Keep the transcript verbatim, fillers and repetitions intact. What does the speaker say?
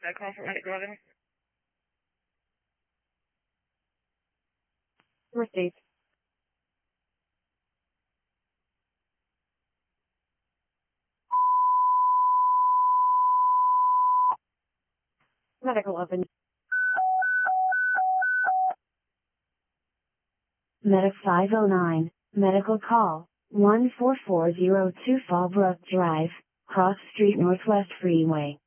That call for medical evidence? Receive. Medical evidence. Medic five oh nine, medical call, one four four zero two Fallbrook Drive, Cross Street Northwest Freeway.